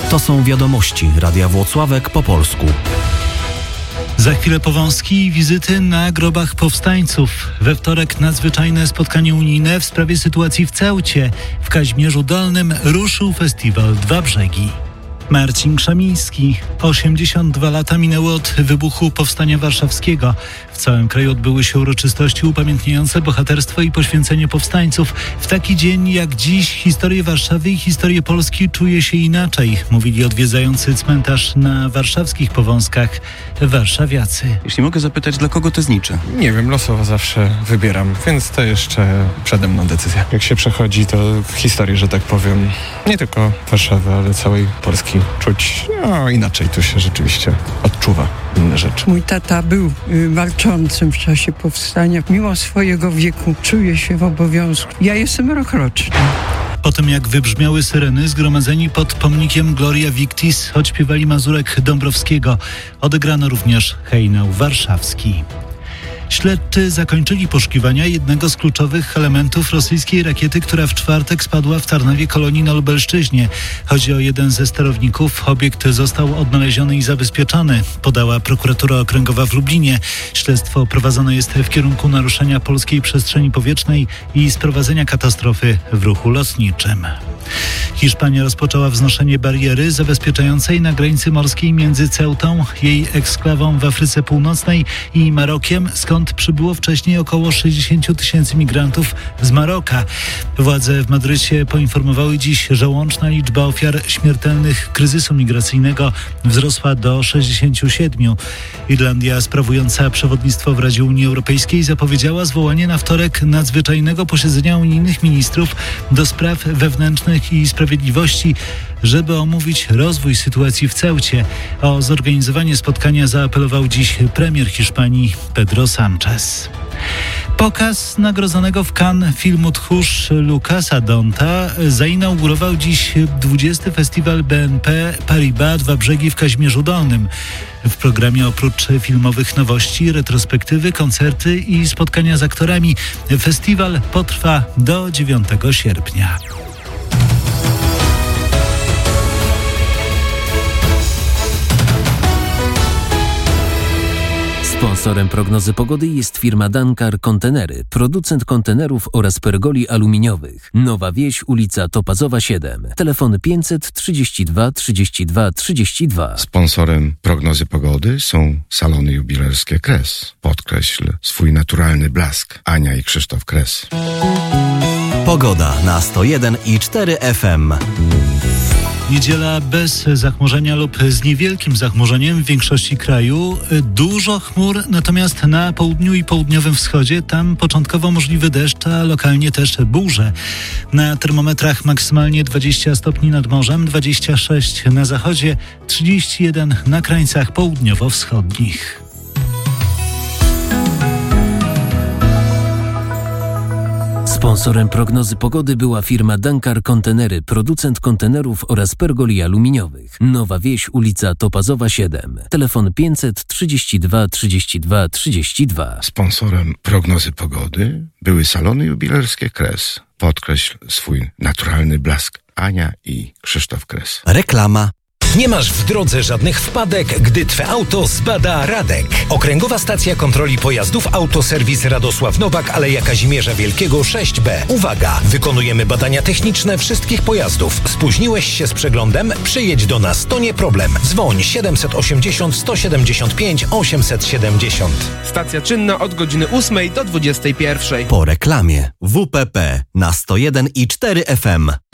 To są wiadomości Radia Włocławek po polsku. Za chwilę Powązki i wizyty na grobach powstańców. We wtorek nadzwyczajne spotkanie unijne w sprawie sytuacji w Ceucie. W Kazimierzu Dolnym ruszył festiwal Dwa Brzegi. Marcin Krzemiński. 82 lata minęły od wybuchu Powstania Warszawskiego. W całym kraju odbyły się uroczystości upamiętniające bohaterstwo i poświęcenie powstańców. W taki dzień jak dziś historię Warszawy i historię Polski czuje się inaczej, mówili odwiedzający cmentarz na warszawskich Powązkach warszawiacy. Jeśli mogę zapytać, dla kogo to znicze? Nie wiem, losowo zawsze wybieram, więc to jeszcze przede mną decyzja. Jak się przechodzi, to w historii, że tak powiem, nie tylko Warszawy, ale całej Polski czuć, inaczej tu się rzeczywiście odczuwa inne rzeczy. Mój tata był walczącym w czasie powstania. Mimo swojego wieku czuje się w obowiązku. Ja jestem rokroczny. Po tym jak wybrzmiały syreny, zgromadzeni pod pomnikiem Gloria Victis odśpiewali Mazurek Dąbrowskiego. Odegrano również hejnał warszawski. Śledczy zakończyli poszukiwania jednego z kluczowych elementów rosyjskiej rakiety, która w czwartek spadła w Tarnowie Kolonii na Lubelszczyźnie. Chodzi o jeden ze sterowników. Obiekt został odnaleziony i zabezpieczony, podała prokuratura okręgowa w Lublinie. Śledztwo prowadzone jest w kierunku naruszenia polskiej przestrzeni powietrznej i sprowadzenia katastrofy w ruchu lotniczym. Hiszpania rozpoczęła wznoszenie bariery zabezpieczającej na granicy morskiej między Ceutą, jej eksklawą w Afryce Północnej i Marokiem, skąd przybyło wcześniej około 60 000 migrantów z Maroka. Władze w Madrycie poinformowały dziś, że łączna liczba ofiar śmiertelnych kryzysu migracyjnego wzrosła do 67. Irlandia, sprawująca przewodnictwo w Radzie Unii Europejskiej, zapowiedziała zwołanie na wtorek nadzwyczajnego posiedzenia unijnych ministrów do spraw wewnętrznych i sprawiedliwości, żeby omówić rozwój sytuacji w Ceucie. O zorganizowanie spotkania zaapelował dziś premier Hiszpanii Pedro Sánchez. Pokaz nagrodzonego w Cannes filmu Tchórz Lucasa Donta zainaugurował dziś 20. Festiwal BNP Paribas Dwa Brzegi w Kazimierzu Dolnym. W programie oprócz filmowych nowości, retrospektywy, koncerty i spotkania z aktorami festiwal potrwa do 9 sierpnia. Sponsorem prognozy pogody jest firma Dankar Kontenery, producent kontenerów oraz pergoli aluminiowych. Nowa Wieś, ulica Topazowa 7. Telefon 532 32 32. Sponsorem prognozy pogody są salony jubilerskie Kres. Podkreśl swój naturalny blask. Ania i Krzysztof Kres. Pogoda na 101,4 FM. Niedziela bez zachmurzenia lub z niewielkim zachmurzeniem w większości kraju. Dużo chmur, natomiast na południu i południowym wschodzie tam początkowo możliwy deszcz, a lokalnie też burze. Na termometrach maksymalnie 20 stopni nad morzem, 26 na zachodzie, 31 na krańcach południowo-wschodnich. Sponsorem prognozy pogody była firma Dankar Kontenery, producent kontenerów oraz pergoli aluminiowych. Nowa Wieś, ulica Topazowa 7. Telefon 532 32 32. Sponsorem prognozy pogody były salony jubilerskie Kres. Podkreśl swój naturalny blask. Ania i Krzysztof Kres. Reklama. Nie masz w drodze żadnych wpadek, gdy Twe auto zbada Radek. Okręgowa Stacja Kontroli Pojazdów Autoserwis Radosław Nowak, Aleja Kazimierza Wielkiego 6B. Uwaga! Wykonujemy badania techniczne wszystkich pojazdów. Spóźniłeś się z przeglądem? Przyjedź do nas, to nie problem. Dzwoń 780 175 870. Stacja czynna od godziny 8 do 21. Po reklamie WPP na 101,4 FM.